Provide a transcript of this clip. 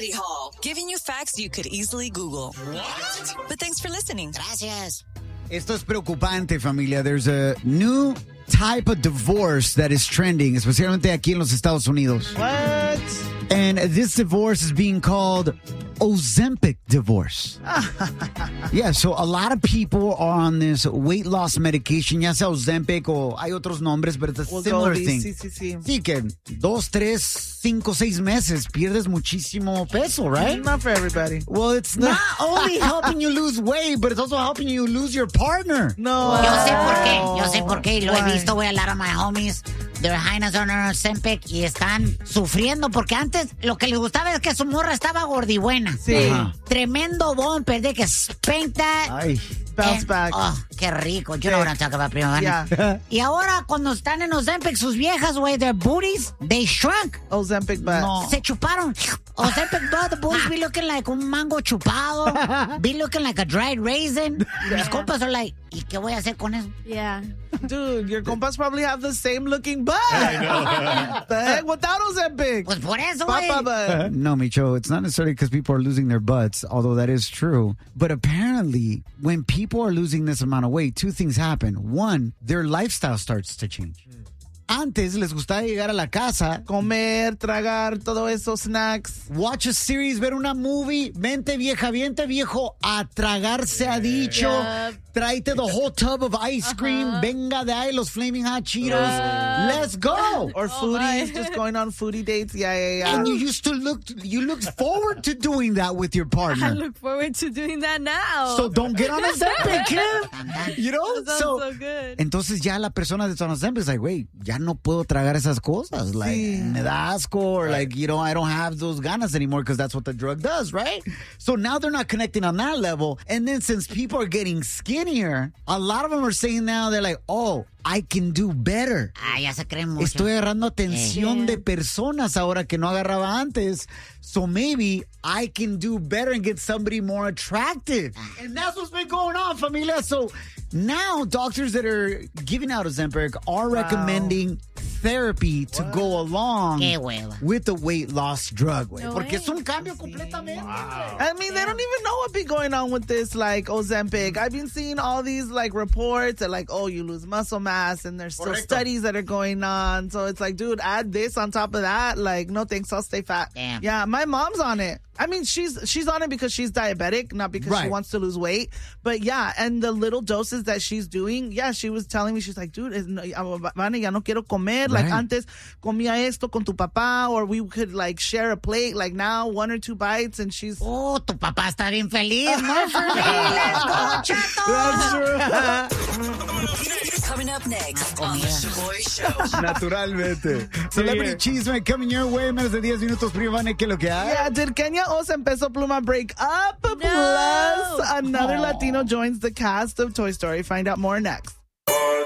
City Hall, giving you facts you could easily Google. What? But thanks for listening. Gracias. Esto es preocupante, familia. There's a new type of divorce that is trending, especialmente aquí en los Estados Unidos. What? And this divorce is being called Ozempic divorce. Yeah, so a lot of people are on this weight loss medication, ya sea Ozempic o hay otros nombres, but it's a similar thing. Sí. Sí, que 2, 3, 5, 6 meses pierdes muchísimo peso, right? Not for everybody. Well, it's not only helping you lose weight, but it's also helping you lose your partner. No. Yo sé por qué. Lo he visto, güey, a lot of my homies. Their highness on Ozempic y están sufriendo porque antes lo que les gustaba es que su morra estaba gordibuena. Sí. Tremendo bumper de que spank that. Ay. Bounce back. Oh, qué rico. You know what I'm talking about, primo. Yeah. Y ahora cuando están en Ozempic, sus viejas, güey, their booties, they shrunk. Ozempic butt. No. Se chuparon. Ozempic butt, the booties be looking like un mango chupado. Be looking like a dried raisin. Y mis compas are like, ¿y qué voy a hacer con eso? Yeah. Dude, your compas probably have the same looking butt. I know. The heck without Ozempic? Pues por eso, güey. Papa butt. No, Micho, it's not necessarily because people are losing their butts, although that is true. But apparently, when people are losing this amount of weight, two things happen. One, their lifestyle starts to change. Antes les gustaba llegar a la casa, Comer, tragar, todo eso, snacks. watch a series, ver una movie, vente vieja, viente viejo, a tragar se ha dicho. Yep. Tráete the whole tub of ice cream, venga de ahí los Flaming Hot Cheetos. Let's go. Or foodies, just going on foodie dates. Yeah. And you used to looked forward to doing that with your I partner. look forward to doing that now. So don't get on Ozempic, kid. You know? That sounds so good. Entonces ya la persona de Ozempic is like, wait, ya no puedo tragar esas cosas. Like, me da asco, or like, you know, I don't have those ganas anymore because that's what the drug does, right? So now they're not connecting on that level. And then since people are getting skinnier, a lot of them are saying now, they're like, oh, I can do better. Ah, ya se creen mucho. Estoy agarrando atención de personas ahora que no agarraba antes. So maybe I can do better and get somebody more attractive. And that's what's been going on, familia. So now doctors that are giving out Ozempic are recommending therapy to go along Qué hueva. with the weight loss drug, güey. No Porque way. es un cambio completamente. I mean, they don't even know what be going on with this, like, Ozempic. I've been seeing all these, like, reports that, like, oh, you lose muscle mass, and there's still studies that are going on. So it's like, dude, add this on top of that. Like, no thanks, I'll stay fat. Damn. Yeah, my mom's on it. I mean, she's on it because she's diabetic, not because she Right. wants to lose weight. But yeah, and the little doses that she's doing, yeah, she was telling me, she's like, dude, Vane, ya no quiero comer. Like, Right. antes comía esto con tu papá, or we could, like, share a plate. Like, now, 1 or 2 bites, and she's... Oh, tu papá está bien feliz. More for me. Let's go, chato. Coming up next on The Shaboy Show. Naturalmente. Celebrity Chisme coming your way. Menos de 10 minutos, primo Vane, ¿qué es lo que hay? Yeah, did Kenya Oz and Peso Pluma break up? No. Plus, another Latino joins the cast of Toy Story. Find out more next.